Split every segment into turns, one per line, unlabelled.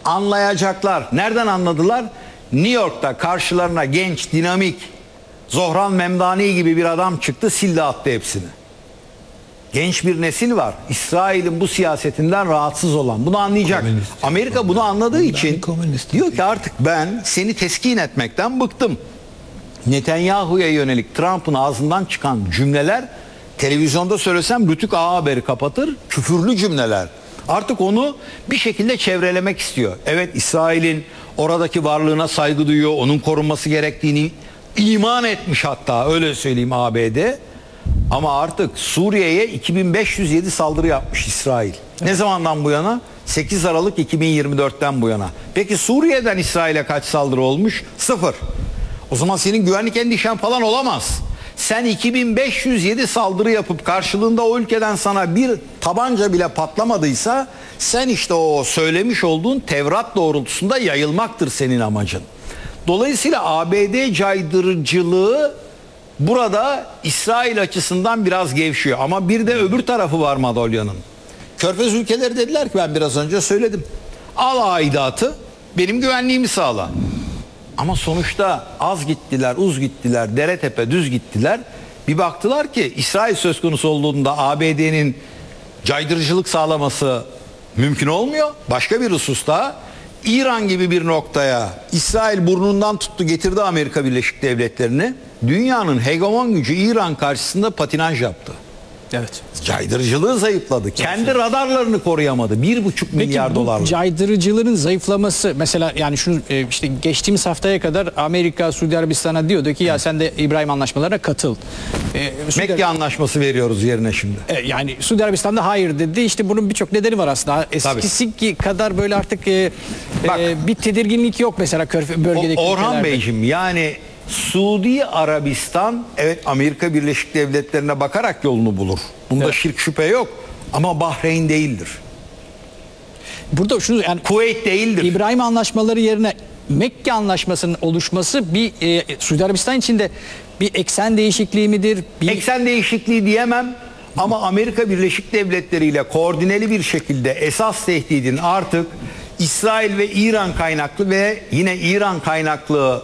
Anlayacaklar. Nereden anladılar? New York'ta karşılarına genç, dinamik Zohran Memdani gibi bir adam çıktı, sildi attı hepsini. Genç bir nesil var. İsrail'in bu siyasetinden rahatsız olan. Bunu anlayacak. Amerika bunu anladığı için diyor ki artık ben seni teskin etmekten bıktım. Netanyahu'ya yönelik Trump'ın ağzından çıkan cümleler, televizyonda söylesem Rütük A Haber'i kapatır, küfürlü cümleler. Artık onu bir şekilde çevrelemek istiyor. Evet, İsrail'in oradaki varlığına saygı duyuyor, onun korunması gerektiğini iman etmiş, hatta öyle söyleyeyim ABD. Ama artık Suriye'ye 2507 saldırı yapmış İsrail. Ne zamandan bu yana? 8 Aralık 2024'ten bu yana. Peki Suriye'den İsrail'e kaç saldırı olmuş? 0. O zaman senin güvenlik endişen falan olamaz. Sen 2507 saldırı yapıp karşılığında o ülkeden sana bir tabanca bile patlamadıysa, sen işte o söylemiş olduğun Tevrat doğrultusunda yayılmaktır senin amacın. Dolayısıyla ABD caydırıcılığı burada İsrail açısından biraz gevşiyor. Ama bir de öbür tarafı var madalyanın. Körfez ülkeleri dediler ki, ben biraz önce söyledim, al aidatı, benim güvenliğimi sağla. Ama sonuçta az gittiler, uz gittiler, dere tepe düz gittiler. Bir baktılar ki İsrail söz konusu olduğunda ABD'nin caydırıcılık sağlaması mümkün olmuyor. Başka bir hususta İran gibi bir noktaya İsrail burnundan tuttu getirdi Amerika Birleşik Devletleri'ni. Dünyanın hegemon gücü İran karşısında patinaj yaptı.
Evet.
Caydırıcılığı zayıfladı. Kendi radarlarını koruyamadı. 1,5 milyar dolarlık.
Caydırıcılığın zayıflaması mesela, yani şunu işte geçtiğimiz haftaya kadar Amerika Suudi Arabistan'a diyordu ki ya sen de İbrahim anlaşmalarına katıl.
Mekke anlaşması veriyoruz yerine şimdi.
Yani Suudi Arabistan'da hayır dedi. İşte bunun birçok nedeni var aslında. Eskisi kadar böyle artık bir tedirginlik yok mesela bölgedeki
Orhan
ülkelerde.
Beyciğim, yani Suudi Arabistan evet Amerika Birleşik Devletleri'ne bakarak yolunu bulur. Bunda şirk şüphe yok. Ama Bahreyn değildir.
Burada şunu, yani
Kuveyt değildir.
İbrahim anlaşmaları yerine Mekke anlaşmasının oluşması bir Suudi Arabistan için de bir eksen değişikliği midir?
Eksen değişikliği diyemem. Ama Amerika Birleşik Devletleri ile koordineli bir şekilde esas tehdidin artık İsrail ve İran kaynaklı ve yine İran kaynaklı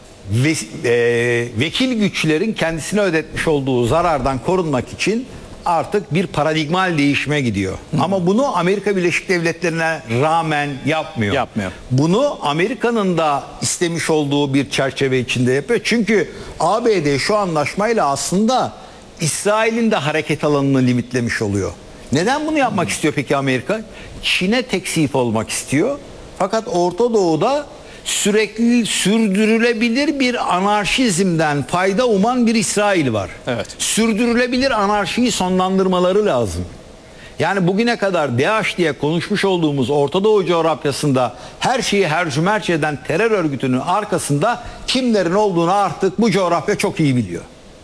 vekil güçlerin kendisine ödetmiş olduğu zarardan korunmak için artık bir paradigmal değişime gidiyor. Ama bunu Amerika Birleşik Devletleri'ne rağmen yapmıyor. Bunu Amerika'nın da istemiş olduğu bir çerçeve içinde yapıyor. Çünkü ABD şu anlaşmayla aslında İsrail'in de hareket alanını limitlemiş oluyor. Neden bunu yapmak istiyor peki Amerika? Çin'e teksif olmak istiyor. Fakat Orta Doğu'da sürekli sürdürülebilir bir anarşizmden fayda uman bir İsrail var.
Evet.
Sürdürülebilir anarşiyi sonlandırmaları lazım. Yani bugüne kadar DAEŞ diye konuşmuş olduğumuz Orta Doğu coğrafyasında her şeyi hercümerç eden terör örgütünün arkasında kimlerin olduğunu artık bu coğrafya çok iyi biliyor.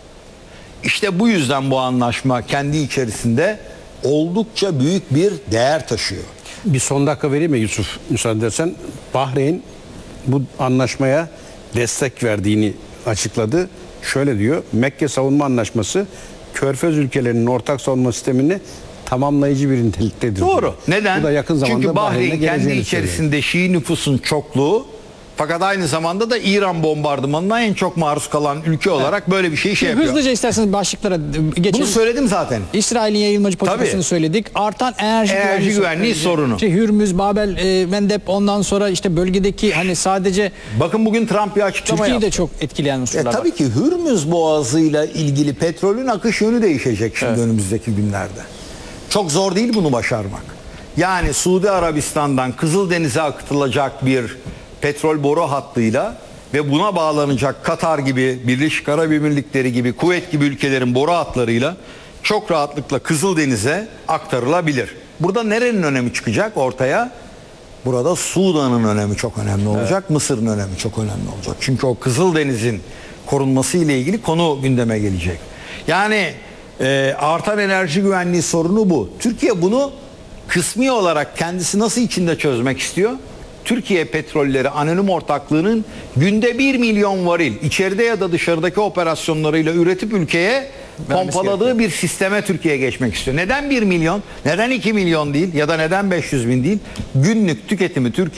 İşte bu yüzden bu anlaşma kendi içerisinde oldukça büyük bir değer taşıyor.
Bir son dakika vereyim mi Yusuf, müsaade edersen? Bahreyn bu anlaşmaya destek verdiğini açıkladı. Şöyle diyor: Mekke Savunma Anlaşması Körfez ülkelerinin ortak savunma sistemini tamamlayıcı bir niteliktedir.
Doğru.
Diyor.
Neden?
Bu da yakın zamanda
çünkü Bahreyn kendi içerisinde Şii nüfusun çokluğu, fakat aynı zamanda da İran bombardımanına en çok maruz kalan ülke olarak böyle bir şey yapıyor.
Hızlıca isterseniz başlıklara geçelim.
Bunu söyledim zaten.
İsrail'in yayılmacı politikasını söyledik. Artan enerji
güvenliği sorunu.
İşte Hürmüz, Babel, Mendeb, ondan sonra işte bölgedeki hani sadece
bakın bugün Trump bir açıklama
Türkiye'yi
yaptı.
de çok etkileyen unsurlar var.
Tabii ki Hürmüz Boğazı'yla ilgili petrolün akış yönü değişecek şimdi önümüzdeki günlerde. Çok zor değil bunu başarmak. Yani Suudi Arabistan'dan Kızıldeniz'e akıtılacak bir petrol boru hattıyla ve buna bağlanacak Katar gibi, Birleşik Arap Emirlikleri gibi, Kuveyt gibi ülkelerin boru hatlarıyla çok rahatlıkla Kızıldeniz'e aktarılabilir. Burada nerenin önemi çıkacak ortaya? Burada Sudan'ın önemi çok önemli olacak. Mısır'ın önemi çok önemli olacak. Çünkü o Kızıldeniz'in korunması ile ilgili konu gündeme gelecek. Yani artan enerji güvenliği sorunu bu. Türkiye bunu kısmi olarak kendisi nasıl içinde çözmek istiyor? Türkiye Petrolleri Anonim Ortaklığı'nın günde 1 milyon varil içeride ya da dışarıdaki operasyonlarıyla üretip ülkeye pompaladığı bir sisteme Türkiye geçmek istiyor. Neden 1 milyon? Neden 2 milyon değil? Ya da neden 500 bin değil? Günlük tüketimi Türkiye